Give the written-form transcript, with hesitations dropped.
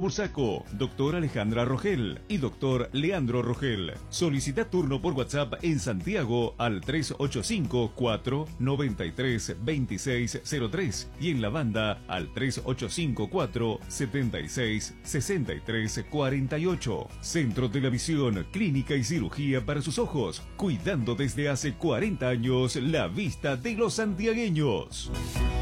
Bursaco, doctor Alejandra Rogel y doctor Leandro Rogel. Solicita turno por WhatsApp en Santiago al 385-493-2603 y en La Banda al 385-476-6348. Centro de la Visión, clínica y cirugía para sus ojos, cuidando desde hace 40 años la vista de los santiagueños.